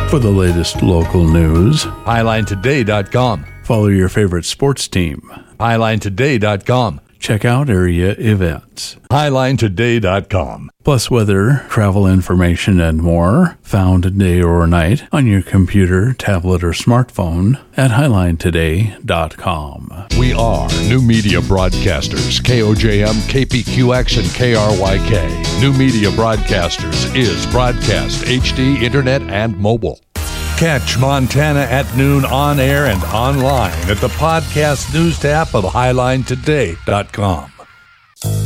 For the latest local news, HighlineToday.com. Follow your favorite sports team. HighlineToday.com. Check out area events. HighlineToday.com. Plus weather, travel information, and more, found day or night on your computer, tablet, or smartphone at HighlineToday.com. We are New Media Broadcasters, KOJM, KPQX, and KRYK. New Media Broadcasters is broadcast, HD, internet, and mobile. Catch Montana at noon on air and online at the podcast news tab of HighlineToday.com.